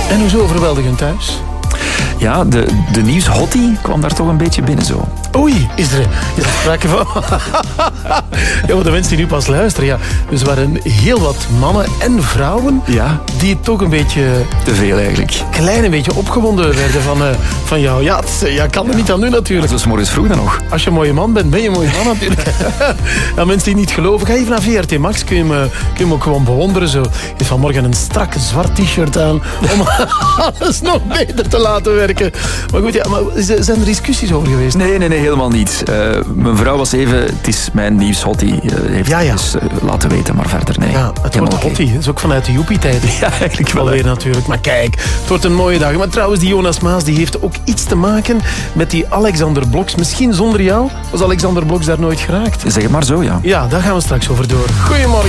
En hoezo overweldigend thuis? Ja, de nieuwshottie kwam daar toch een beetje binnen zo. Oei, is er sprake van... Ja, maar de mensen die nu pas luisteren, ja. Dus er waren heel wat mannen en vrouwen die toch een beetje... Te veel eigenlijk. Klein een beetje opgewonden werden van jou. Ja, kan er niet aan doen natuurlijk. Dat is morgens vroeg dan nog. Als je een mooie man bent, ben je een mooie man natuurlijk. Ja, mensen die niet geloven, ga even naar VRT Max. Kun je hem ook gewoon bewonderen. Zo. Je heeft vanmorgen een strak zwart t-shirt aan om alles nog beter te laten werken. Maar goed, ja, zijn er discussies over geweest? Nee, helemaal niet. Mijn vrouw was even, het is mijn nieuwshottie, heeft dus laten weten, maar verder nee. Ja, het wordt een hottie. Dat is ook vanuit de joepie-tijd. Ja, eigenlijk wel weer natuurlijk. Maar kijk, het wordt een mooie dag. Maar trouwens, die Jonas Maas die heeft ook iets te maken met die Alexander Bloks. Misschien zonder jou was Alexander Bloks daar nooit geraakt. Zeg het maar zo, ja. Ja, daar gaan we straks over door. Goedemorgen.